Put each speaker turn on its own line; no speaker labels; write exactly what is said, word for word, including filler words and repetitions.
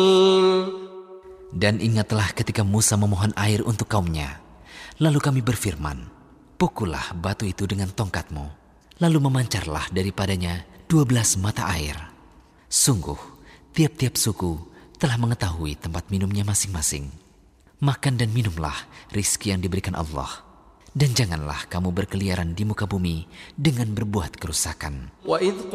Dan ingatlah ketika Musa memohon air untuk kaumnya. Lalu kami berfirman, pukullah batu itu dengan tongkatmu. Lalu memancarlah daripadanya dua belas mata air. Sungguh, tiap-tiap suku telah mengetahui tempat minumnya masing-masing. Makan dan minumlah rizki yang diberikan Allah. Dan janganlah kamu berkeliaran di muka bumi dengan berbuat kerusakan.